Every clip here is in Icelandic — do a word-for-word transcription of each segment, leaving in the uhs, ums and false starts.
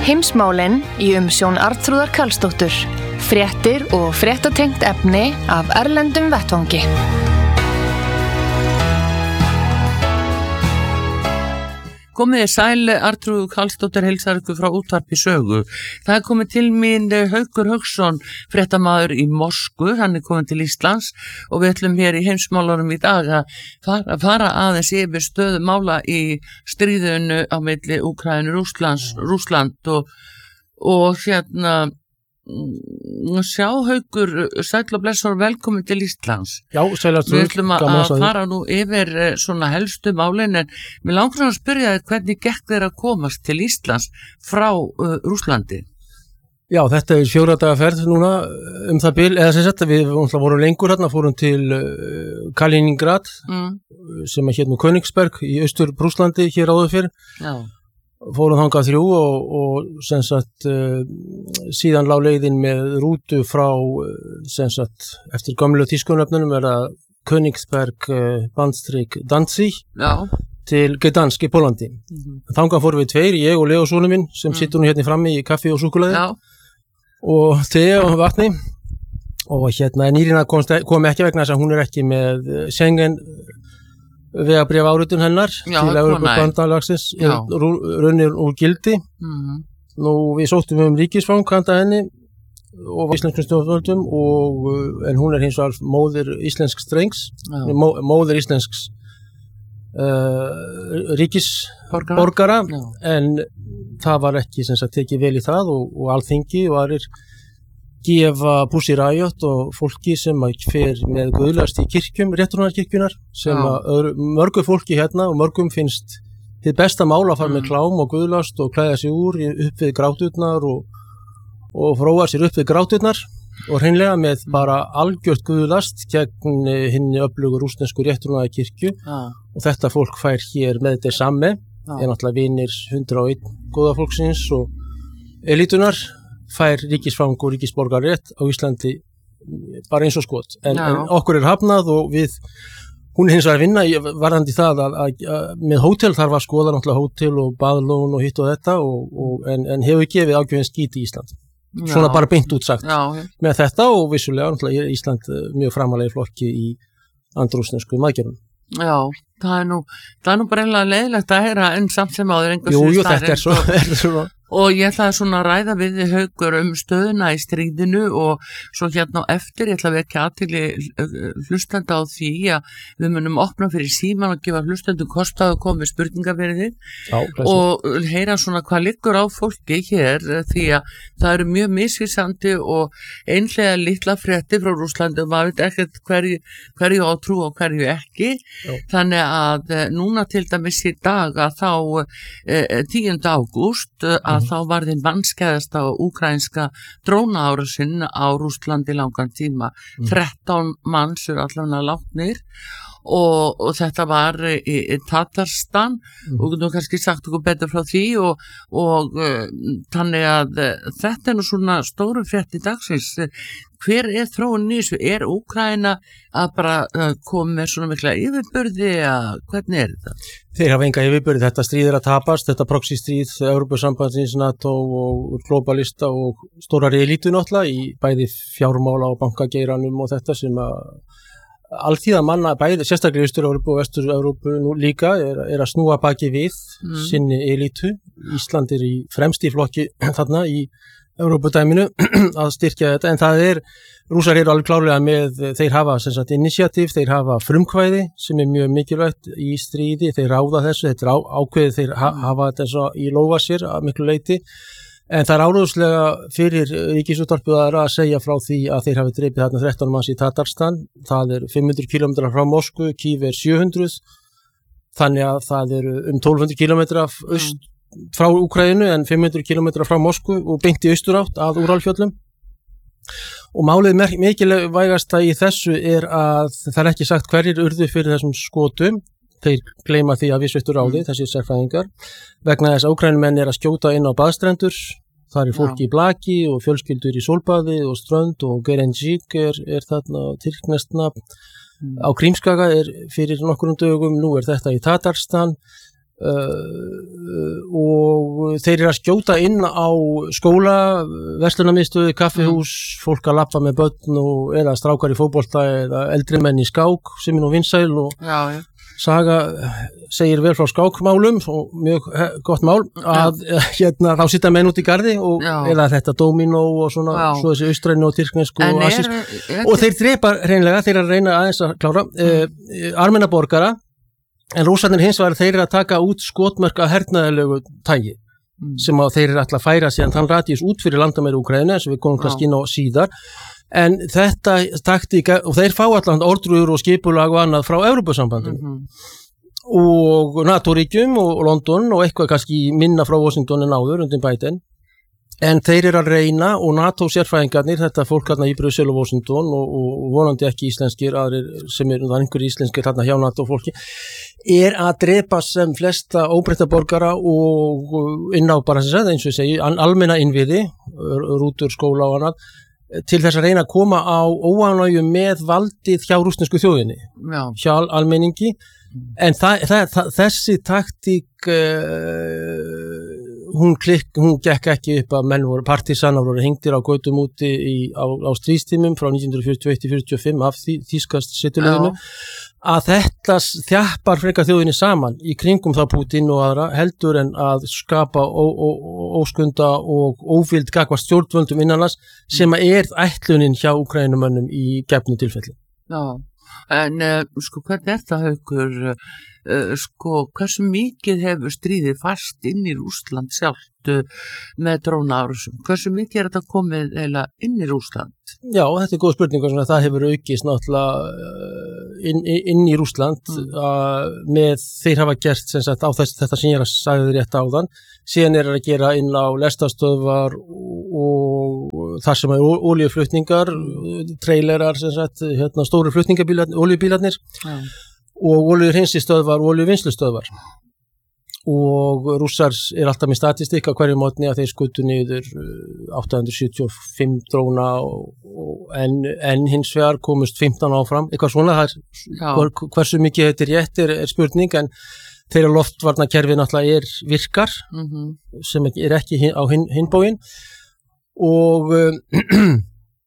Heimsmálin í umsjón Arnþrúðar Karlsdóttur. Fréttir og fréttatengt efni af erlendum vettvangi. Komiði sæl, Arnþrúður Karlsdóttir heilsar ykkur frá útvarpi sögu. Það er komið til mín Haukur Hauksson, fréttamaður í Moskvu, hann er komið til Íslands og við ætlum hér í heimsmálunum í dag að fara, fara aðeins yfir stöðu mála í stríðinu á milli Úkraínu, Rússlands, Rússland og, og hérna sjá Haukur, sæll og blessur velkomin til Íslands. Já, sæl að Við ætlum að, að fara nú yfir svona helstu málin en mér langar að spyrja þér hvernig gekk þér að komast til Íslands frá uh, Rússlandi? Já, þetta er fjóra daga ferð núna um það bil, eða sem sagt við vorum lengur hérna, fórum til uh, Kaliningrad mm. sem er hérna Königsberg í austur Rússlandi hér áður fyrr. Já. Fórum þangað þrjú og, og sem sagt uh, síðan lá leiðin með rútu frá sem sagt eftir gömlu þýskunöfnunum er að Königsberg uh, bandstrik Danzig Já. Til Gdansk í Pólandi. Mm-hmm. Þangað fórum við tveir, ég og Leo sonur minn sem mm. situr nú hérna frammi í kaffi og súkkulaði og te og vatni og hérna Nýrina kom, kom ekki vegna þess að hún er ekki með Schengen vegabréf áritun hennar Já, til Evrópubandalagsins runnir úr gildi. Mm-hmm. Nú við sóttum um ríkisfang handa henni og íslenskum stjórnvöldum og en hún er hins vegar móðir íslensks drengs, mó, móðir íslensks uh, ríkisborgara en það var ekki sem sagt tekið vel í það og, og alþingi og aðrir gefa Pussy Riot og fólki sem fer með guðlast í kirkjum, réttrúnaðarkirkjunar sem að mörgu fólki hérna og mörgum finnst þið besta mál að fara mm. með klám og guðlast og klæða sig úr upp við grátutnar og, og fróa sér upp við grátutnar og hreinlega með bara algjört guðlast gegn hinni öflugu rússnesku réttrúnaðarkirkju ah. og þetta fólk fær hér með þetta samme ah. er náttúrulega vinir hundrað og einn góða fólksins og elitunar fær ríkisfang og ríkisborgarrétt á Íslandi bara eins og skot en, en okkur er hafnað og við hún er hins vegar að vinna varðandi það að, að, að með hótel þarf að skoða náttúrulega hótel og baðlón og hitt og þetta og, og, en, en hefur gefið ágjöfin skít í Ísland Já. Svona bara beint útsagt Já. Með þetta og vissulega náttúrulega er Ísland mjög framalegi flokki í andrússnesku maðgerðum Já, það er nú það er nú bara einlega leiðilegt að heyra en samt sem áður einhversu Jú, jú, þetta er svo, er svo Og ég ætlaði svona að ræða við þið Haukur um stöðuna í stríðinu og svo hérna á eftir ég ætla að vekja athygli hlustenda á því að við munum opna fyrir síman og gefa hlustendum kost á að koma með spurningar fyrir þið og heyra svona hvað liggur á fólki hér því að það eru mjög misvísandi og einhlega litla fréttir frá Rússlandi og maður veit ekkert hverju, hverju á trú og hverju ekki. Já. Þannig að núna til dæmis í dag að þá eh, tíunda ágúst að að þá var þinn mannskæðasta úkraínska drónaárásinn á Rússlandi langan tíma. Mm. þrettán manns eru allavega látnir og, og þetta var í, í Tatarstan mm. og nú kannski sagt okkur betur frá því og, og uh, þannig að uh, þetta er nú svona stóru frétt í dagsins. Hver er þróunin í þessu? Er Úkraína að bara uh, koma með svona mikla yfirburði að hvernig er þetta? Þeir hafa enga yfirburði, þetta stríð er að tapast, þetta proxy stríð, Evrópusambandsins, NATO og globalista og stórar elítu náttúrulega í bæði fjármála og bankageiranum og þetta sem að alþýða manna, bæði sérstaklega í Austur-Evrópu og Vestur-Evrópu nú líka er, er að snúa baki við mm. sinni elítu. Ísland er í fremsti flokki þarna í Evrópudæminu að styrkja þetta en það er, rússar eru alveg klárlega með, þeir hafa sem sagt initiatív, þeir hafa frumkvæði sem er mjög mikilvægt í stríði, þeir ráða þessu, þetta er á, ákveðið, þeir ha, hafa þetta í lófa sér að miklu leyti en það er áróðslega fyrir ríkisútvarpið að segja frá því að þeir hafi drepið þarna þrettán manns í Tatarstan, það er fimm hundruð kílómetrar frá Moskvu, Kív er sjö hundruð, þannig að það eru um tólf hundruð kílómetrar öst frá Úkraínu en fimm hundruð kílómetrar frá Moskvu og beint í austurátt að Úralfjöllum og málið mikilvægasta í þessu er að það er ekki sagt hverjir urðu fyrir þessum skotum þeir gleyma því að vísveittur á því, mm. þessi sérfræðingar vegna þess að Úkraínumenn er að skjóta inn á baðstrendur það er fólki ja. Í blaki og fjölskyldur í sólbaði og strönd og Gerendzsik er, er þarna tyrkneskt nafn mm. á Krímskaga er fyrir nokkurum dögum nú er þetta í Tatarstan Uh, og þeir eru að skjóta inn á skóla, verslunarmiðstöð, kaffihús, fólk að lappa með börn og eða strákar í fótbolta eða eldri menn í skák sem er nú vinsæl og já, já. Saga segir vel frá skákmálum og mjög gott mál að já. Hérna þá sitja menn út í garði og, eða þetta domino og svona já. Svo þessi austrænu og tyrknesku og asísku og þeir drepa reynlega, þeir að reyna aðeins að klára mm. uh, almenna borgara. En rússarnir hins vegar þeir eru að taka út skotmörk af hernaðarlegu tægi mm. sem að þeir eru alltaf að færa síðan þann radíus út fyrir landamæri Úkraínu eins og við komum kannski inn á síðar. En þetta taktíka, og þeir fá allan ordrur og skipulag og annað frá Evrópusambandinu mm-hmm. og NATO-ríkjum og London og eitthvað kannski minna frá Washington en áður undir Biden. En þeir eru að reyna og NATO-sérfræðingarnir, þetta fólk hérna í Brussel og Washington og, og vonandi ekki íslenskir, aðrir sem eru einhverjir íslenskir hérna hjá NATO-fólki, er að drepa sem flesta óbreytta borgara og inn á bara sem eins og ég segi, almenna innviði, rútur, skóla og annað, til þess að reyna að koma á óánægju með valdið hjá rússnesku þjóðinni, já. Hjá almenningi, en það, það, það, þessi taktík uh, hún klikk, hún gekk ekki upp að menn voru partisanar voru hengtir á götum úti í, á, á stríðstímum frá nítján hundruð fjörutíu og eitt til fjörutíu og fimm af því, þýskast setuleginu að þetta þjappar frekar þjóðinni saman í kringum þá Putin og aðra heldur en að skapa ó, ó, óskunda og óvild gagvart stjórnvöldum innanlands sem er ætlunin hjá Úkrænumönnum í gefnu tilfelli. Já. En uh, sko hvernig er það Haukur, uh, sko hversu mikið hefur stríðið fast inn í Rússland sjálft uh, með drónaárásum, hversu mikið er þetta komið eða inn í Rússland? Já, þetta er góð spurning og það hefur aukist náttúrulega inn, inn í Rússland mm. uh, með þeir hafa gert sem sagt á þess, þetta sem ég er að sagði rétt áðan, síðan er að gera inn á lestastöðvar og þar sem er olíuflutningar, trailerar sem sagt, hérna stóru flutningabílar, olíubílarnir ja. Og olíuhreinsistöðvar og olíuvinnslustöðvar og rússar er alltaf með statistik á hverju mótni að þeir skutu niður átta hundruð sjötíu og fimm dróna og, og en, en hins vegar komust fimmtán áfram, eitthvað svona það er, hver, hversu mikið þetta er rétt er, er spurning en þeirra loftvarnakerfið náttúrulega er virkar mm-hmm. sem er ekki hin, á hin, hinbógin og um,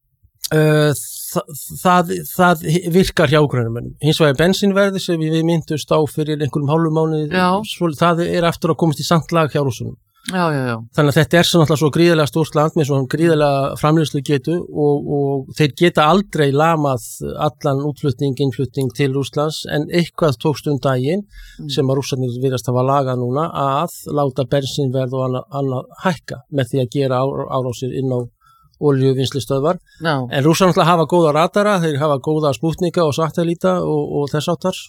uh, það, það, það virkar hjá Úkraínumönnum. Hins vegar bensínverði sem við myndust á fyrir einhverjum hálfum mánuði, það er aftur að komast í samt lag hjá rússunum. Já, já, já. Þannig að þetta er svo náttúrulega svo gríðarlega stórt land með svona gríðarlega framleiðslu getu og, og þeir geta aldrei lamað allan útflutning, innflutning til Rússlands en eitthvað tókst um daginn mm. sem að rússarnir virðast hafa lagað núna að láta bensínverð og annað, annað hækka með því að gera árásir inn á olíuvinnslustöðvar. No. En rússar náttúrulega hafa góða radara, þeir hafa góða spútnika og satellíta og, og þess áttar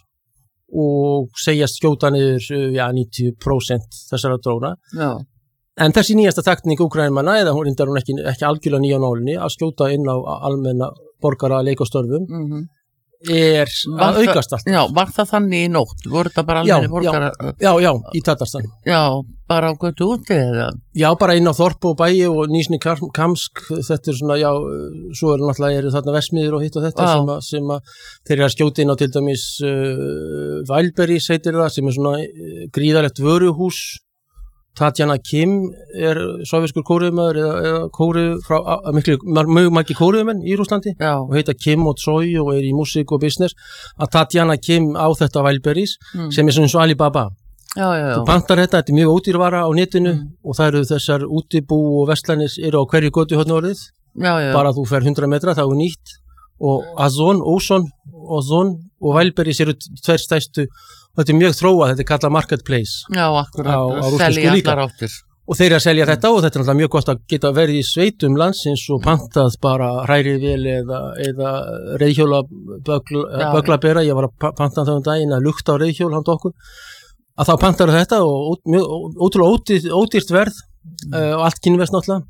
og segjast skjóta niður ja, níutíu prósent þessara dróna. Já. En þessi nýjasta taktík Úkraínumanna, eða hún reyndar hún ekki, ekki algjörlega nýja nálinni, að skjóta inn á almenna borgara leikastörfum mm-hmm. er var að aukast allt. Já, var það þannig í nótt? Voru það bara almenni borgara? Já, já, já, í Tatarstan. Já, bara á götu úti eða? Já, bara inn á Þorp og bæi og Nýsni Kamsk, þetta er svona, já, svo er náttúrulega eru þarna versmiðir og hitt og þetta sem að, sem að þeir eru að skjóta inn á til dæmis uh, Wildberries heitir það, sem er svona uh, gríðarlegt vöruhús. Tatjana Kim er sovérskur kóruðumæður eða, eða kóruð frá miklu, mjög margir kóruðumenn í Rússlandi já. Og heita Kim og Tsoi og er í músík og business að Tatjana Kim á þetta Wildberries mm. sem er svona eins og Alibaba já, já, já. Þú pantar þetta, þetta er mjög ódýrvara á netinu mm. og það eru þessar útibú og verslanir eru á hverju götu hérna orðið já, já. Bara þú fer hundrað metra þá er nýtt og Ozon, Ozon, Ozon og Wildberries eru tveir stærstu og þetta er mjög þróað, þetta er kallað marketplace já, akkurat, á, á selja allar áttir og þeir eru að selja þetta og þetta er náttúrulega mjög gott að geta verið í sveitum landsins og pantað bara hrærivél eða, eða reiðhjóla böglabera, ég var að panta það um daginn að lukta á reiðhjól handa okkur að þá pantar þetta og mjög, ótrúlega ódýrt, ódýrt verð mm. uh, og allt kynverst náttúrulega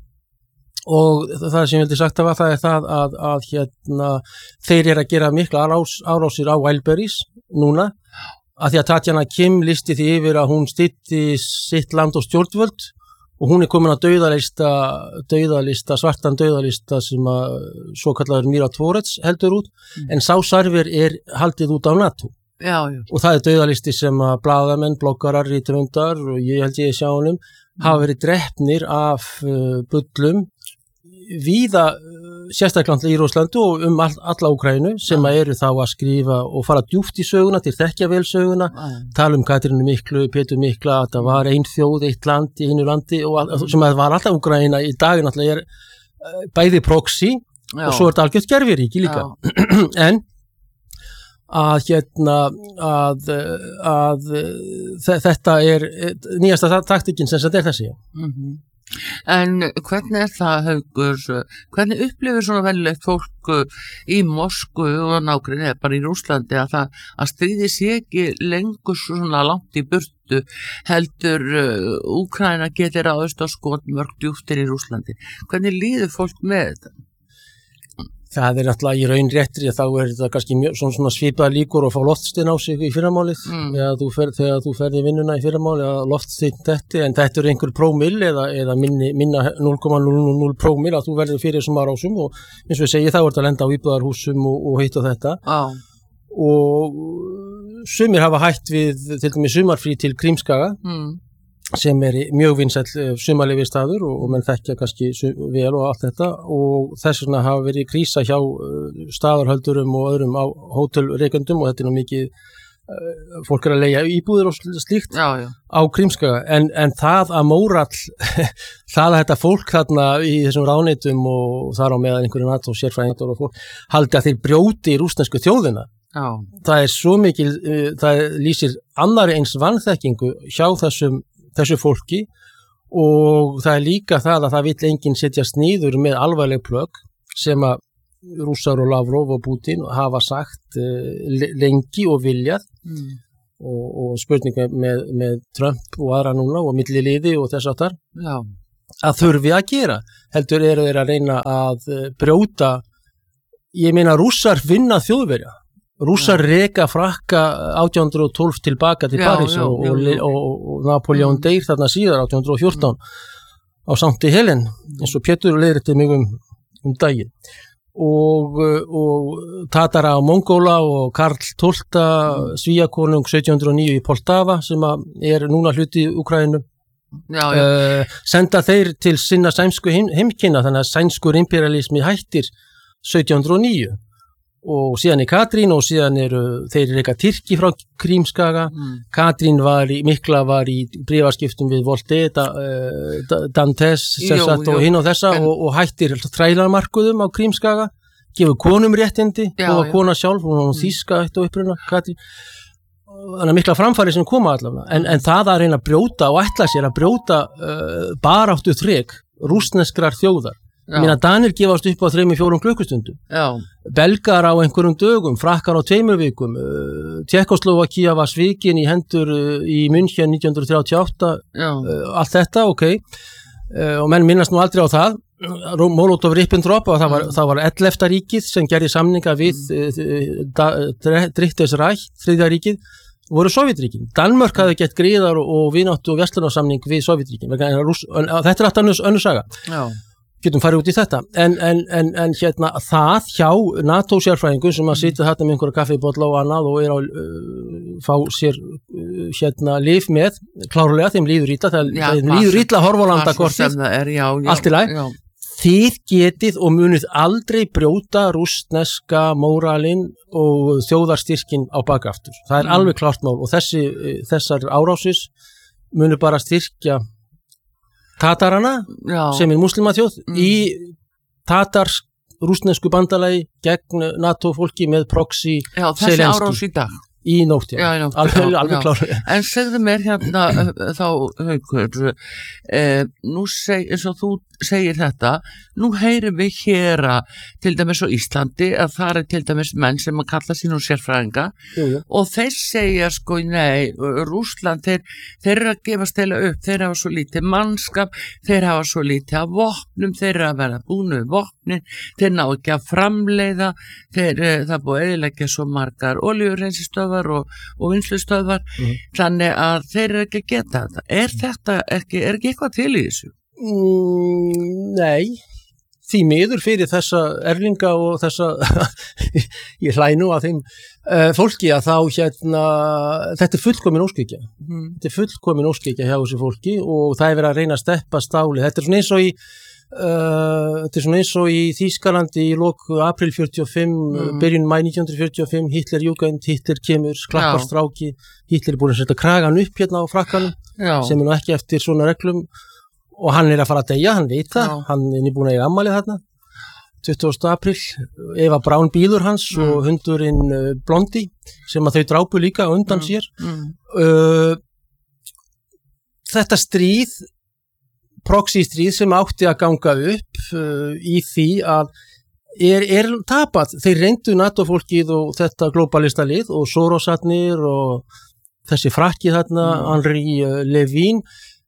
og það sem ég vildi sagt af það er það að, að hérna, þeir eru að gera mikla árás, árásir á Wildberries núna að því að Tatjana Kim listi því yfir að hún stytti sitt land og stjórnvöld og hún er komin að dauðalista, dauðalista svartan dauðalista sem að svo kallaður Mira Tvorets heldur út mm. en sá server er haldið út á NATO Já, já. Og það er dauðalisti sem að blaðamenn, bloggarar, rithöfundar og ég held ég sjá honum hafa verið drepnir af uh, bullum víða uh, sérstaklega í Rússlandi og um all, alla Úkraínu sem að eru þá að skrifa og fara djúpt í söguna, til þekkja vel söguna, tala um Katrínu miklu, Pétur mikla, að það var ein þjóð, eitt land í einu landi og all, sem að var alltaf Úkraína í dag náttúrulega er uh, bæði proxy Já. Og svo er þetta algjört gerviríki líka en að hérna að, að þetta er nýjasta taktikinn sem þetta er þessi mm-hmm. En hvernig er það Haukur, hvernig upplifir svona venjulegt fólk í Moskvu og nágrinni eða bara í Rússlandi að það að stríði sé ekki lengur svona langt í burtu heldur Úkraína getur ráðist á skotmörk djúptir í Rússlandi, hvernig líður fólk með þetta? Það er náttúrulega í raun réttri að þá er þetta kannski mjög, svona, svona svipaða líkur að fá loftstein á sig í fyrramálið mm. þegar þú fer, þegar þú ferði vinnuna í fyrramálið að loftstein þetta, en þetta er einhver prómill eða, eða minni, minna núll komma núll núll núll prómill að þú verður fyrir þessum árásum og eins og ég segi þá er þetta að lenda á íbúðarhúsum og, og hitt og þetta ah. og sumir hafa hætt við til dæmis sumarfrí til Krímskaga mm. sem er mjög vinsæll sumarleyfi staður og, og menn þekkja kannski vel og allt þetta og þess vegna hafa verið krísa hjá staðarhöldurum og öðrum á hótelreikendum og þetta er nú mikið uh, fólk er að leigja íbúðir og slíkt já, já. á Krímskaga en, en það að mórall það að þetta fólk þarna í þessum ráðneytum og þar á meðan einhverjum NATO sérfræðingar og fólk haldi að þeir brjóti rússnesku þjóðina já. Það er svo mikil uh, það lýsir annari eins vanþekkingu hjá þessum þessu fólki og það er líka það að það vill enginn setjast niður með alvarleg plögg sem að Rússar og Lavrov og Putin hafa sagt uh, lengi og viljað mm. og, og spurninga með, með Trump og aðra núna og milliliði og þess aftar Já. Að þurfi að gera heldur eru þeir að reyna að uh, brjóta ég meina Rússar vinna Þjóðverja Rússar reka frakka átján hundruð og tólf tilbaka til París já, já, og, já, já. og, og, og Napoleon mm. deyr þarna síðar átján hundruð og fjórtán mm. á Sankti Helen eins og Pétur leiðrétti mig um, um daginn og, og Tatara og Mongóla og Karl tólfta mm. Svíakonung sautján hundruð og níu í Poltava sem er núna hluti í Úkraínu já, já. Uh, senda þeir til sinna sænsku heim, heimkynna þannig að sænskur imperialismi hættir sautján hundruð og níu og síðan er Katrín og síðan eru þeir reka Tyrki frá Krímskaga mm. Katrín var í, mikla var í bréfaskiptum við Voltaire da, uh, Dantes jú, og hinn og þessa en... og, og hættir þrælarmarkuðum á Krímskaga gefur konum réttindi og var kona sjálf og hún þýska eitt og uppruna Katrín þannig að mikla framfæri sem koma allavega en, en það að reyna að brjóta og ætla sér að brjóta uh, baráttu þrek rússneskrar þjóðar Mína Danir gefast upp á þremur fjórum klukkustundum. Já. Belgar á einhverjum dögum, frakkar á tveimur vikum. Tékkóslóvakía var svikin í hendur í München nítján hundruð þrjátíu og átta. Já. Allt þetta, ok. Og menn minnast nú aldrei á það. Molotov-Ribbentrop og það var, það var ellefta ríkið sem gerði samninga við Drittes Reich, þriðja ríkið, voru Sovjetríkin. Danmörk hafði gett gríðar og vináttu og verslunarsamning við Sovjetríkin. Þetta er alltaf önnur, önnur saga. Já. Getum farið út í þetta, en, en, en, en hérna það hjá NATO-sérfræðingu sem að sitja þetta með einhverja kaffibotla og annað og er að uh, fá sér uh, hérna lyf með, klárlega þeim líður illa, það já, þeim líður illa horfalandakortið, allt í lagi. Þið getið og munið aldrei brjóta rússneska móralin og þjóðarstyrkin á bakaftur. Það er mm. alveg klart mál og þessi, þessar árásis munið bara styrkja Tatarana, já. Sem er muslimaþjóð, mm. í Tatars rússnesku bandalagi gegn NATO-fólki með proxy Já, þessi árás í dag. Í nótt, já. já, já alveg, já, alveg klár. En segðu mér hérna þá, Haukur, eh, nú seg, eins og þú segir þetta, nú heyrum við hér að til dæmis á Íslandi að það er til dæmis menn sem að kalla sín og sérfræðinga jú, jú. Og þeir segja sko, nei, Rússland, þeir, þeir eru að gefa stela upp, þeir hafa svo lítið mannskap, þeir hafa svo lítið af vopnum, þeir eru að vera búinu við vopnin, þeir ná ekki að framleiða, þeir, það búið eðilegja svo margar olíureinsistöðvar og, og vinslustöðvar, mm. þannig að þeir eru ekki að geta þetta. Er þetta ekki, er ekki eitthvað til í þessu? Mm, nei, því miður fyrir þessa erlinga og þessa ég hlænu að þeim uh, fólki að þá hérna þetta er fullkomin óskikja mm. þetta er fullkomin óskikja hjá þessu fólki og það er verið að reyna að steppa stáli þetta er svona eins og í uh, þetta er svona eins og í Þýskalandi í lok apríl fjörutíu og fimm mm. byrjun maí nítján hundruð fjörutíu og fimm Hitler júgend, Hitler kemur, klappar stráki Hitler er búin að setja kragan upp hérna á frakkanum Já. Sem er nú ekki eftir svona reglum og hann er að fara að deyja, hann veit það, Já. Hann er nýbúin að eiga afmælið þarna, tuttugasta apríl, Eva Braun bíður hans mm. og hundurinn uh, Blondi sem að þau drápu líka undan mm. sér. Mm. Uh, þetta stríð, proxy stríð sem átti að ganga upp uh, í því að er, er tapað. Þeir reyndu NATO-fólkið og þetta globalista lið og Sorosatnir og þessi frakki þarna, mm. Henri uh, Levin,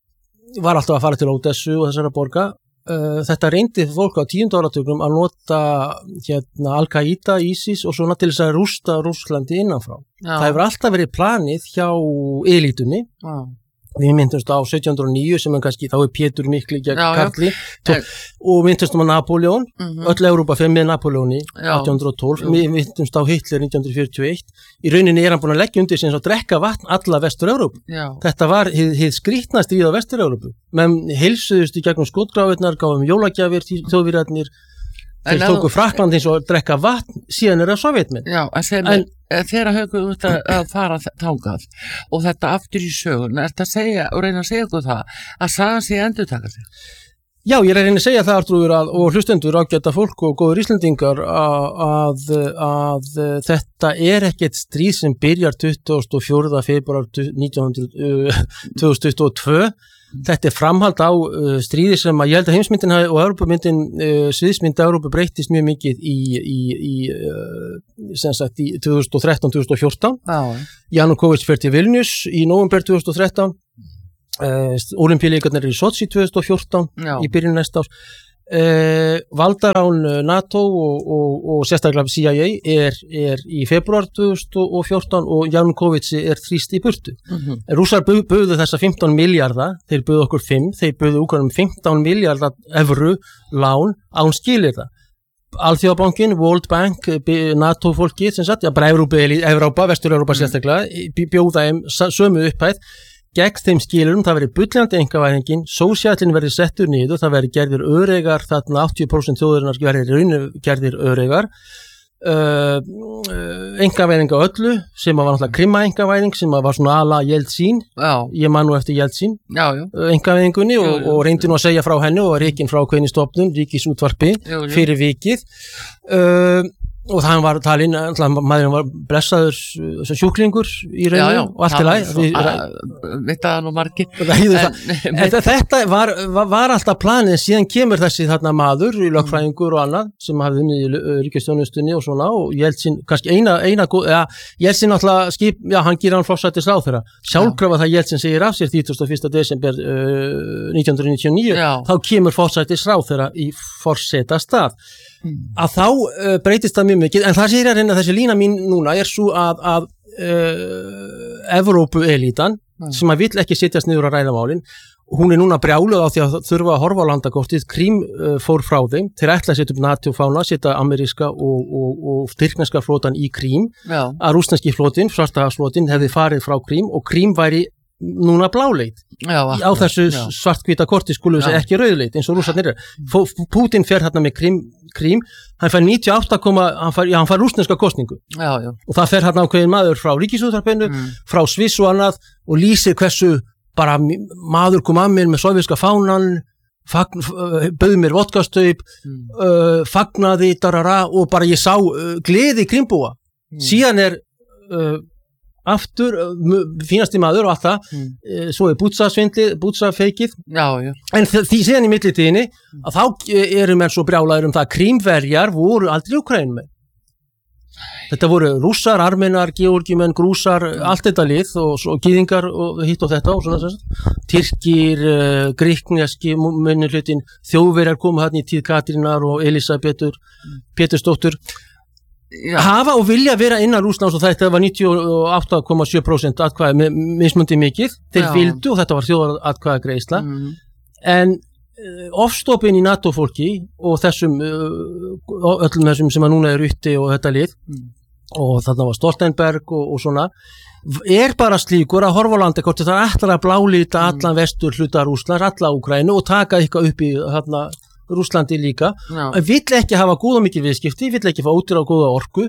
var alltaf að fara til Ódessu og þessara borga. Uh, þetta reyndi fólk á tíunda áratugnum að nota hérna, Al-Qaida, ISIS og svona til þess að rústa Rússlandi innanfrá. Já. Það hefur alltaf verið planið hjá elítunni. Já. Við myndumst á sautján hundruð og níu sem er kannski, þá er Pétur Mikli gegn já, Karli já. Og myndumst á Napoleon, mm-hmm. öll Evrópa fyrir með Napoleoni átján hundruð og tólf, við myndumst á Hitler nítján hundruð fjörutíu og eitt. Í rauninni er hann búin að leggja undir sem að drekka vatn alla Vestur-Evrópu. Þetta var hið, hið skrýtna stríð á Vestur-Evrópu. Menn heilsuðust í gegnum skotgrafirnar, gáðum jólagjafir, þjóðvírætnir, þeir tóku Frakkland eins og drekka vatn, síðan er það Sovétmenn. Já, en þegar Haukur út að fara þangað og þetta aftur í sögun, er þetta að segja og reyna að segja okkur það að sagan sé endurtaka sig? Já, ég er að reyna að segja það, Artrúður, að, og hlustendur ágæta fólk og góður Íslendingar að, að, að þetta er ekkert stríð sem byrjar tuttugasta og fjórða febrúar tvö þúsund tuttugu og tvö. Þetta er framhald á uh, stríði sem að ég held að heimsmyndin og Evrópumyndin, uh, sviðsmynd Evrópu breyttist mjög mikið í, í, í, uh, sem sagt, í tvö þúsund og þrettán til tvö þúsund og fjórtán. Já. Janukovic fer til Vilnius í nóvember tvö þúsund og þrettán. Uh, Ólympíuleikarnir í Sochi tvö þúsund og fjórtán Já. Í byrjun næsta árs. Uh, valdarán NATO og, og, og sérstaklega C I A er, er í februar tvö þúsund og fjórtán og Janukovic er þrýst í burtu. Mm-hmm. Rússar buð, buðu þessa fimmtán milljarða, þeir buðu okkur fimm, þeir buðu Úkraínum fimmtán milljarða evru lán án skilyrða. Alþjóðabankin, World Bank, NATO fólkið sem sagt, já bara Evrópa, Evrópa Vestur-Evrópa mm. sérstaklega, bjóða þeim sömu upphæð gegn þeim skilurum, það verið bullandi einkavæðingin, sósíallinn verið settur niður, það verið gerðir öregar, þarna áttatíu prósent þjóðurinnar verið rauninu gerðir öregar, uh, einkavæðing á öllu, sem var náttúrulega Krimma einkavæðing, sem var svona ala Jeltsin, ég man nú eftir Jeltsin, einkavæðingunni og, og reyndi nú að segja frá henni og reikin frá hvernig stofnun, Ríkisútvarpi, fyrir vikið. Uh, og það var talinn, maðurinn var blessaður sem sjúklingur í rauninu og allt í lagi. Veit það nú margir. En þetta var, var, var alltaf planið, síðan kemur þessi þarna maður, lögfræðingur og annað, sem hafði unnið í ríkisþjónustunni og svona, og Jeltsin, kannski eina, eina ja, Jeltsin alltaf skip, já, hann gýr hann forsætisráðherra. Sjálfkrafa það Jeltsin segir af sér þrítugasta og fyrsta desember uh, nítján hundruð níutíu og níu, já. Þá kemur forsætisráðherra í forsetastað. Að þá uh, breytist það mjög mikið, en það sér að reyna þessi lína mín núna er svo að, að uh, Evrópu-elítan mm. sem að vill ekki setjast niður að ræða málin, hún er núna brjáluð á því að þurfa að horfa á landakortið, Krím uh, fór frá þeim, þeir ætla að setja upp NATO-fána, setja ameríska og, og, og tyrkneska flótan í Krím, Já. Að rússneski flótin, svartahafsflótin hefði farið frá Krím og Krím væri núna bláleit. Já, á þessu já. Svartkvíta korti skulum við segja ekki rauðleit eins og rússarnir er. Putin fer hérna með Krím, Krím hann fær níutíu og átta, hann fær, já, hann fær rússneska kostningu já, já. Og það fer hérna ákveðin maður frá Ríkisútvarpinu, mm. frá Sviss og annað og lýsir hversu bara maður kom að mér með sovjíska fánan fagn, bauð mér vodkastaup mm. uh, fagnaði darara, og bara ég sá uh, gleði Krímbúa mm. síðan er uh, aftur, fínasti maður og allt það, mm. svo er bútsasvindlið, bútsafeikið, en því síðan í millitíðinni að þá eru menn svo brjálaður um það að Krímverjar voru aldrei Úkraínum með. Þetta voru rússar, armenar, georgimenn, grúsar, mm. allt þetta lið og, og gýðingar og hitt og þetta og svona þess. Tyrkir, uh, gríkneski minnihlutin, Þjóðverjar komu hann í tíð Katrínar og Elisabetur, mm. Pétursdóttur. Já. Hafa og vilja vera innan Rússlands og þetta var níutíu og átta komma sjö prósent atkvæði, mismundi mikið, þeir Já. Vildu og þetta var þjóðaratkvæðagreiðsla, mm. en ofstopin í NATO-fólki og þessum öllum þessum sem að núna er uti og þetta lið mm. og þarna var Stoltenberg og, og svona er bara slíkur að horfa á landi hvort það er ætlar að blálita mm. allan vestur hluta Rússlands, alla Úkraínu og taka eitthvað upp í þarna Rússlandi líka, no. vill ekki hafa góða mikil viðskipti, vill ekki fá ódýra og góða orku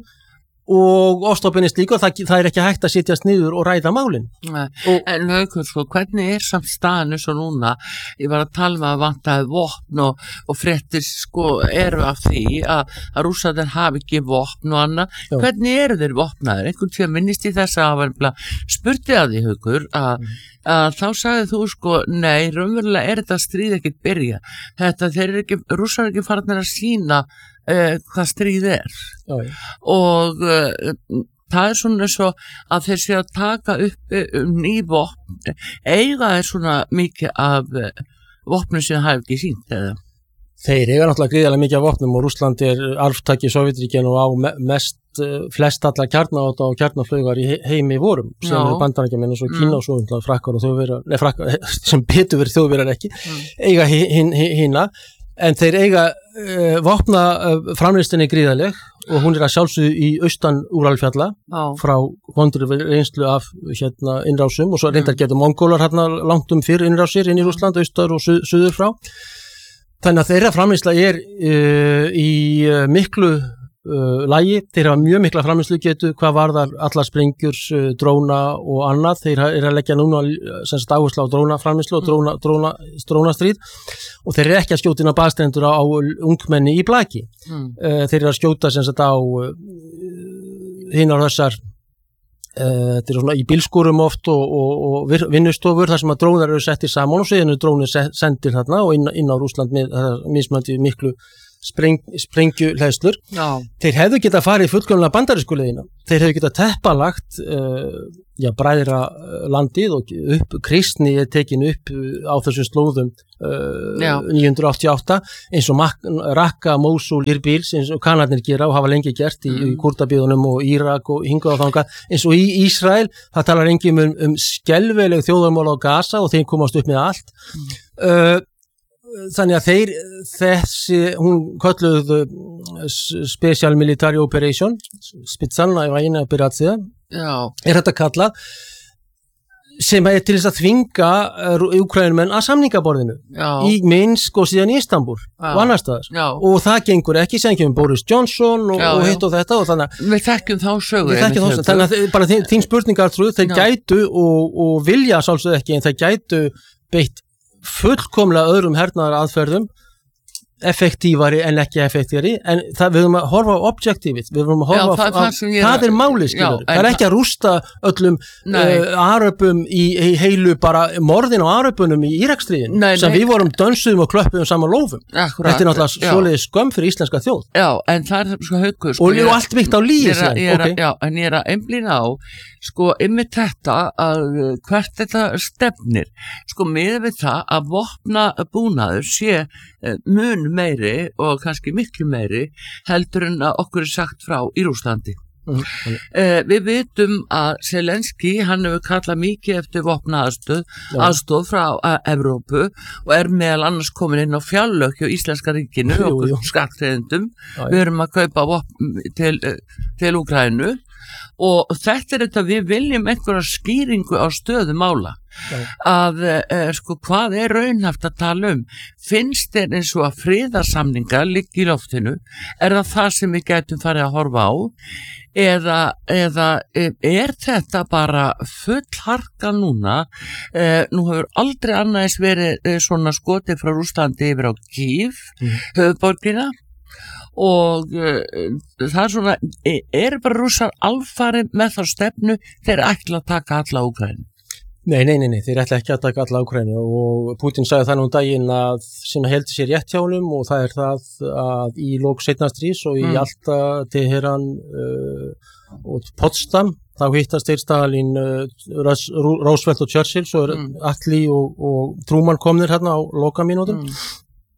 og ofstopin er slík og það, það er ekki hægt að sitjast niður og ræða málin. Og, en Haukur, sko, hvernig er samt staðan eins og núna? Ég var að tala með að vantaði vopn og, og fréttir sko eru af því að, að Rússarnir hafi ekki vopn og annað. Já. Hvernig eru þeir vopnaðir? Einhvern tíma minnist í þess að hafa spurti að því, Haukur, að, mm. að þá sagði þú sko, nei, raunverulega er þetta stríð ekkert byrja. Þetta, þeir eru ekki, Rússar er ekki farin að sína Uh, hvað stríð er já, já. og uh, það er svona svo að þeir sé að taka upp um ný vopn eiga er svona mikið af uh, vopnum sem það hafi ekki sínt eða? Þeir eiga náttúrulega gríðarlega mikið af vopnum og Rússland er arftaki Sovétríkjanna og á me mest uh, flest alla kjarnáta og kjarnaflaugar í he heimi vorum sem eru Bandaríkjamenn og svo Kína mm. og svo frakkar og þjóðverjar, nei frakkar sem betur verið þjóðverjar ekki mm. eiga hina hin, hin, en þeir eiga uh, vopna uh, framleystinni gríðaleg og hún er að sjálfsögðu í austan Úralfjalla oh. frá vondri reynslu af hérna innrásum og svo reyndar mm. getur Mongólar hérna langt um fyrir innrásir inn í Rússland, austar og su suður frá. Þannig að þeirra framleysla er uh, í uh, miklu Uh, lagi, þeir hafa mjög mikla framleiðslu getu hvað varðar allar sprengjur, uh, dróna og annað, þeir eru að leggja núna sem sagt áherslu á dróna framleiðslu og dróna, dróna, drónastríð og þeir eru ekki að skjóta inn á baðstrendur á, á ungmenni í blaki mm. uh, þeir eru að skjóta sem sagt á uh, hinn á þessar uh, þeir eru svona í bílskúrum oft og, og, og vinnustofur þar sem að drónar eru settir saman og síðan eru drónir sendir þarna og inn, inn á Rússland með uh, mismandi miklu Spreng, sprengjuhleðslur. Þeir hefðu getað farið fullkomlega bandarísku leiðina. Þeir hefðu getað teppalagt uh, já, bræðra landið og upp, kristni er tekin upp á þessum slóðum uh, níu hundruð áttatíu og átta eins og Rakka, Mósul, Irbíls eins og Kanarnir gera og hafa lengi gert í, mm. í Kúrdabíðunum og Írak og hingað og þangað eins og í Ísrael, það talar engum um, um skelveleg þjóðarmál á Gaza og þeir komast upp með allt. Mm. Uh, Þannig að þeir, þessi, hún kölluðu Special Military Operation, Spitsalna Военная Операция, er þetta kallað, sem er til þess að þvinga Úkraínumenn að samningaborðinu já. Í Minsk og síðan í Istanbul já. Og annar staðar. Já. Og það gengur ekki, sem kemur Boris Johnson og, já, og hitt og þetta. Og þannig, við þekkjum þá sögur. Við þekkjum þá sögur. Þannig að bara þín, þín spurningar trúið, þeir já. Gætu og, og vilja sálsög ekki, en þeir gætu beitt fullkomlega öðrum hernaðar aðferðum effektívari en ekki effektívari en það, við höfum að horfa á objektífið við höfum að horfa já, það, á, það, það er máli skilur, já, það er ekki að rústa öllum uh, Aröpum í, í heilu bara morðin á Aröpunum í Íraksstríðin sem nei. Við vorum dönsuðum og klöppum saman lófum Akkurat, þetta er náttúrulega svoleiðis skömm fyrir íslenska þjóð já, en það er sko Haukur sko, og, og allt byggt á líi okay. Já, en ég er að einblína á sko ymmið þetta að hvert þetta stefnir sko miðað við það að vopna búnaður sé mun meiri og kannski miklu meiri heldur en að okkur er sagt frá í Rússlandi. Mm-hmm. Eh, við vitum að Zelenski hann hefur kallað mikið eftir vopna aðstöð, ja. Aðstóð frá uh, Evrópu og er meðal annars komin inn á fjárlög hjá Íslenska ríkinu og skattgreiðendum. Við erum að kaupa vopn til, til Úkraínu og þetta er þetta við viljum einhverja skýringu á stöðu mála Já. Að eh, sko hvað er raunhaft að tala um finnst þér eins og að friðarsamningar liggi í loftinu er það það sem við gætum farið að horfa á eða, eða er þetta bara full harka núna eh, nú hefur aldrei annars verið eh, svona skotið frá Rússlandi yfir á Kýv mm. höfuðborgina og uh, það er svona er bara Rússar alfarið með þá stefnu þeir ætla að taka alla Úkraínu Nei, nei, nei, nei, þeir ætla ekki að taka alla Úkraínu og Putin sagði það nú daginn að sem heldur sér rétt hjá honum og það er það að í lok seinna stríðs og í mm. Jalta, Teheran uh, og Potsdam þá hittast þeir Stalin, uh, Roosevelt og Churchill svo er mm. Attlee og, og Truman komnir hérna á lokamínútum mm.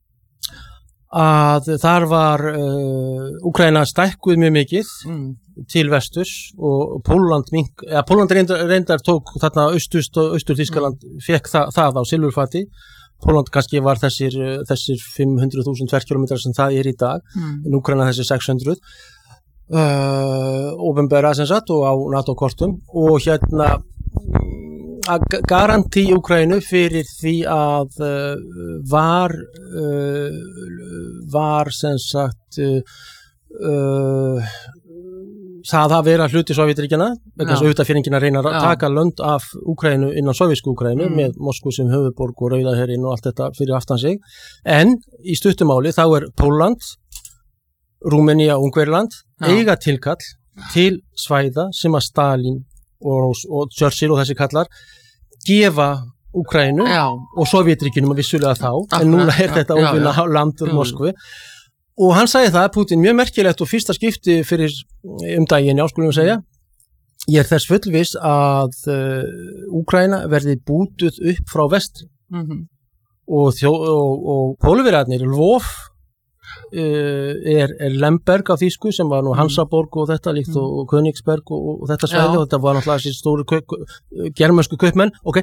að þar var uh, Úkraína stækkuð mjög mikið mm. til vesturs og Pólland mink, ja, Pólland reyndar, reyndar tók þarna austust og austur Þýskaland mm. fekk þa það á silfurfati Pólland kannski var þessir, þessir fimm hundruð þúsund ferkílómetrar sem það er í dag, mm. en Úkraína þessi sex hundruð uh, opinbera sem sagt og á NATO-kortum og hérna garantí Úkraínu fyrir því að uh, var uh, var sem sagt uh, uh, það að vera hluti Sovétríkjanna vegna þess að auðvitaðfyringina reyna að taka lönd af Úkraínu innan sovétsku Úkraínu mm. með Moskvu sem höfuðborg og Rauðaherinn og allt þetta fyrir aftan sig en í stuttumáli þá er Pólland, Rúmenía og Ungverjaland eiga tilkall til svæða sem að Stalin og, og Churchill og þessi kallar gefa Úkraínu já. Og Sovétríkjunum að vissulega þá Akkurat, en núna er þetta óvinna landur mm. Moskvu og hann sagði það, Putin, mjög merkilegt og fyrsta skipti fyrir um daginn, já, skulum við segja ég er þess fullviss að uh, Úkraína verði bútuð upp frá vestri mm-hmm. og, þjó, og, og pólverjarnir, Lvov uh, er, er Lemberg af þýsku sem var nú Hansaborg og þetta líkt og, og Königsberg og, og þetta svæði og þetta var náttúrulega þessi stóru kaup, germansku kaupmenn, ok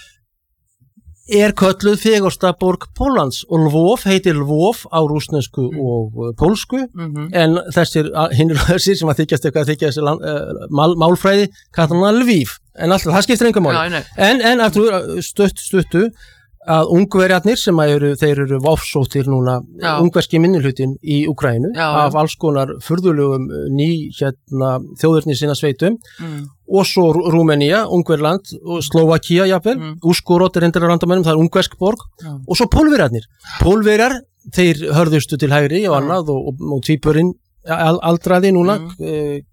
er kölluð fegursta borg Póllands og Lvov heitir Lvov á rússnesku mm. og pólsku mm-hmm. en þessir hinnir þessir sem að þykjast eitthvað þykjast uh, mál, málfræði kallar hana Lviv en alltaf það skiptir einhver máli en, en aftur stutt stuttu að Ungverjarnir sem að eru, þeir eru ofsóttir núna, já. Ungverski minnihlutin í Úkraínu já, af alls konar furðulegum ný hérna, þjóðurni sinna sveitum mm. og svo Rúmenía, Ungverland og Slóvakía jafnvel, mm. Úskurot er endur á landamennum, það er ungversk borg já. Og svo Pólverjarnir, Pólverjar þeir hörðustu til hægri og annað og, og, og tvíburinn aldraði núna mm.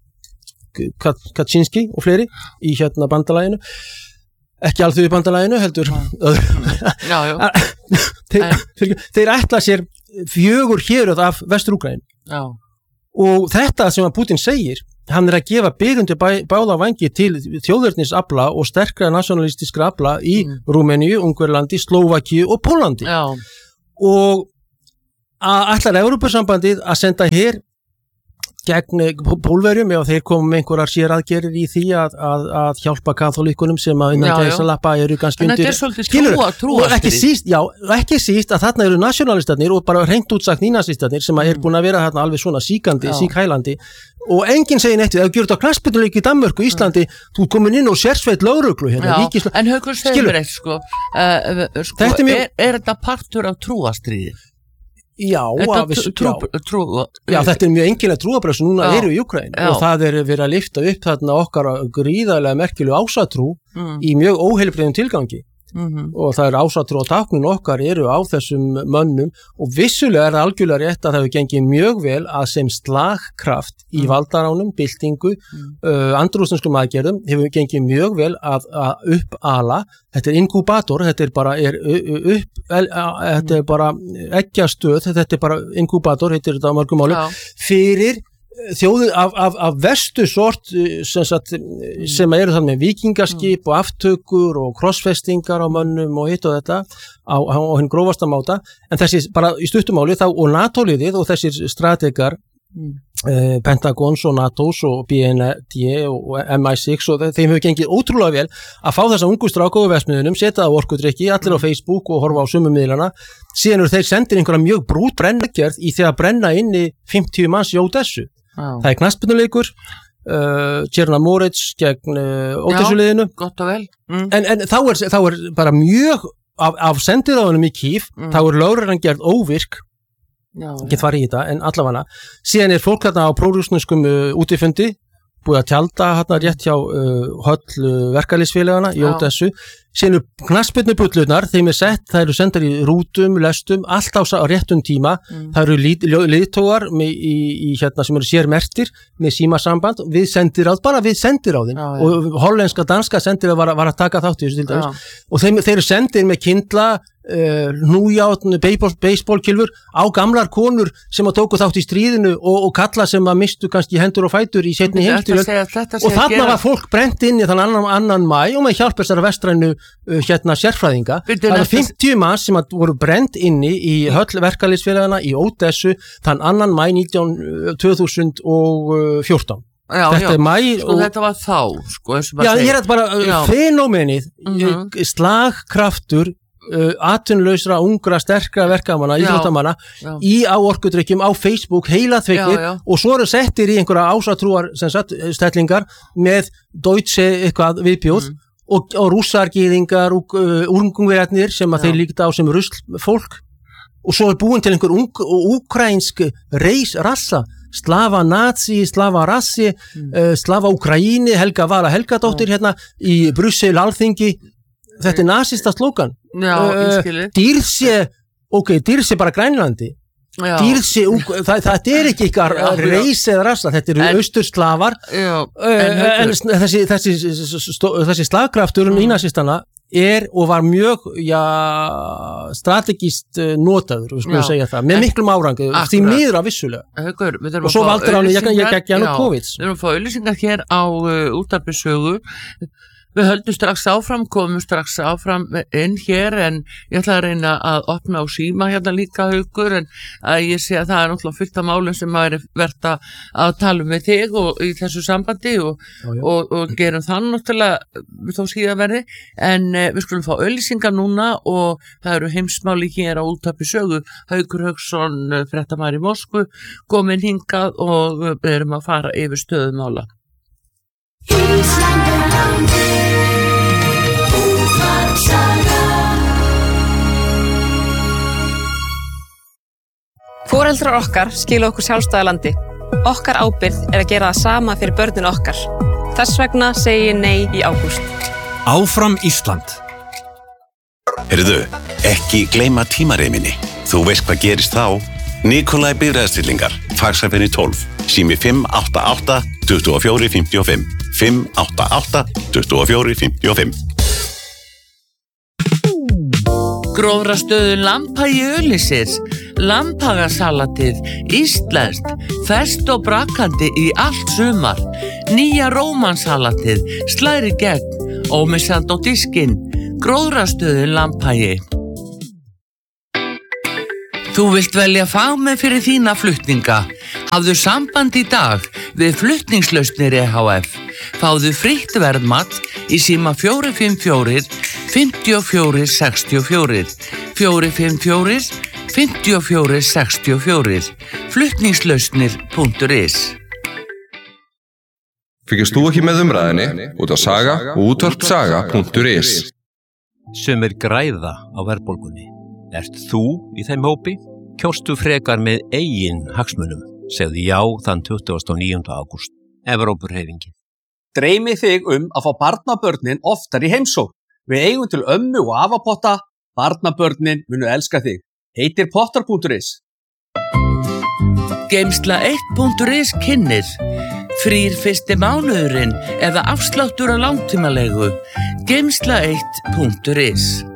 Kaczynski og fleiri í hérna bandalaginu ekki alþjóðu bandalaginu heldur já, já. þeir, þeir ætla sér fjögur héröð af Vestur-Úkraínu og þetta sem að Putin segir hann er að gefa byrjundi bæ, báða vangi til þjóðurnisafla og sterkra nationalistiskra afla í mm. Rúmeníu, Ungverlandi, Slóvakíu og Póllandi já. Og að ætlar Evrópusambandið að senda hér gegn Pólverjum ef þeir komum með einhverjar séraðgerðir í því að, að, að hjálpa kaþólíkunum sem að innan gæsalappa eru kannski undir. En þetta er svolítið trúa, trúa og ekki síst, já, ekki síst að þarna eru nationalistarnir og bara hreint útsagt nýnasistarnir sem að er búin að vera þarna alveg svona síkandi, síkhælandi og enginn segir neitt við, ef þú gjör þetta á knattspyrnuleik í Danmörku, Íslandi, já. Þú komin inn og sérsveit lögreglu hérna. Já, ríkisla... en Haukur segir eitt sko, uh, sko er, mjög... er, er þetta partur af trúastriði? Já, að, viss, trú, já. Trú, já, þetta er mjög engilega trúabröð sem núna já. Eru í Úkraínu og það er verið að lyfta upp þarna okkar gríðarlega merkilegu ásatrú mm. í mjög óheilbrigðum tilgangi mm-hmm. og það er ásatrú og táknin okkar eru á þessum mönnum og vissulega er það algjörlega rétt að það hefur gengið mjög vel að sem slagkraft í mm. valdaránum, byltingu, mm. uh, andrústenskum aðgerðum hefur gengið mjög vel að, að uppala. Þetta er inkubator, þetta er bara er upp, el, þetta er bara eggjastöð, þetta er bara inkubator, heitir þetta á mörgum máli, fyrir þjóðir af, af, af vestu sort sem, sagt, sem eru þannig með vikingaskip og aftökur og krossfestingar á mönnum og hitt og þetta á, á, á hinn grófasta máta, en þessi bara í stuttumáli þá og NATO-liðið og þessir strategar Mm. Uh, Pentagons og NATOs og B N D og M I sex og þeim hefur gengið ótrúlega vel að fá þessa ungu stráka á vestmiðunum, setja það á orkudrykki allir mm. á Facebook og horfa á sömu miðlana síðan eru þeir sendir einhverja mjög brút brenngerð í því að brenna inn í fimmtíu manns í Ódessu ah. það er knattspyrnuleikur uh, Černomorets gegn uh, Ódessuliðinu gott og vel mm. en, en þá, er, þá er bara mjög af, af sendiráðunum í Kív mm. þá er lögreglan gerð óvirk ekki farið í þetta, en allavega síðan er fólk hérna á prórússneskum uh, útifundi, búið að tjalda hérna rétt hjá uh, höll uh, verkalýðsfélagana í Ódessu, síðan eru knattspyrnubullunar, þeim er sett það eru sendar í rútum, lestum, allt á, á réttum tíma, mm. það eru liðtógar í, í hérna sem eru sérmertir með símasamband, við sendiráð bara við sendiráðin já, já. Og hollenska, danska sendiráð var, var að taka þátt í þessu til dæmis og þeim, þeir eru sendir með kindla Uh, hnújátn, beisbólkilfur á gamlar konur sem að tóku þátt í stríðinu og, og kalla sem að mistu kannski hendur og fætur í seinni heimstyrjöld og þarna gera... var fólk brent inn í þann annan, annan mæ og með hjálp þessara vestrænu uh, hérna sérfræðinga það var fimmtíu manns sem að voru brent inni í höll verkalýðsfélagana í Ódessu þann annan mæ nítján, tvö þúsund og fjórtán Já, þetta já, er mæ sko og... þetta var þá sko, já, ég er þetta bara fenómenið uh, slagkraftur uh, atvinnulausra, ungra, sterkra verkamanna, íþróttamanna í áorkudrykkjum á Facebook, heila þveikir og svo eru settir í einhverja ásatrúar sem sagt, stellingar með Deutsche eitthvað viðbjóð mm. og, og rússargýðingar og uh, úrungverðarnir sem að þeir líkta á sem rusl fólk og svo er búin til einhver ukrainsk reis rassa Slava nazi, slava rassi, mm. uh, slava Ukraíni, Helga Vala Helgadóttir ja. hérna í Brussel alþingi, þetta er nasista slókan. Já, uh, dýrse, ok, dýrse bara Grænlandi, Já. dýrse, það, það er ekki ykkar já, reis eða rassa, þetta eru austurslavar, uh, en, en þessi, þessi, þessi slagkraftur mm. í nasistana er og var mjög ja, strategist notaður, við skulum segja það, með miklum árangi, því miður að vissulega. Haukur, og svo valdur hann, ég gekk Janukóvits. Við erum að fá auðlýsingar hér á uh, útvarpssögu. Við höldum strax áfram, komum strax áfram inn hér en ég ætla að reyna að opna á síma hérna líka Haukur en að ég sé að það er náttúrulega fullt af málum sem maður er verið að tala með þig og í þessu sambandi og, já, já. og, og gerum það náttúrulega þó síðan verði en eh, við skulum fá auðlýsingar núna og það eru heimsmáli hér á útvarpssögu. Haukur Hauksson, fréttamaður í Moskvu, komin hingað og við erum að fara yfir stöðumála. Foreldrar okkar skila okkur sjálfstæða landi. Okkar ábyrgð er að gera það sama fyrir börnin okkar. Þess vegna segi ég nei í ágúst. Áfram Ísland. Heyrðu, ekki gleyma tímareiminni. Þú veist hvað gerist þá? Nikolai bifreiðastillingar, faxafenni tólf, sími fimm átta átta tuttugu og fjögur fimmtíu og fimm, fimm átta átta tuttugu og fjögur fimmtíu og fimm. Grófrastöðu Lambhagi Öllisir, Lambhagasalatið, íslenskt, fest og brakandi í allt sumar, nýja rómansalatið, slæri gegn, ómissandi á diskinn, Grófrastöðu Lambhagi. Þú vilt velja fagmenn fyrir þína flutninga. Hafðu samband í dag við Flutningslausnir E H F. Fáðu frítt verðmat í síma fjögur fimm fjögur, fimm fjögur sex fjögur, fjögur fimm fjögur, fimm fjögur sex fjögur, flutningslausnir punktur is. Fylgist þú ekki með umræðinni út á saga og útvarpsaga punktur is. Sumir græða á verðbólgunni. Ert þú í þeim hópi? Kjóstu frekar með eigin hagsmunum. Segðu já þann tuttugasta og níunda ágúst. Evrópuhreyfingin. Dreymi þig um að fá barnabörnin oftar í heimsókn. Við eigum til ömmu og afapotta. Barnabörnin munu elska þig. Heitir Pottar punktur is. Geimsla eitt punktur is kynnir. Frýr fyrsti mánuðurinn eða afsláttur á langtímalegu. Geimsla eitt punktur is.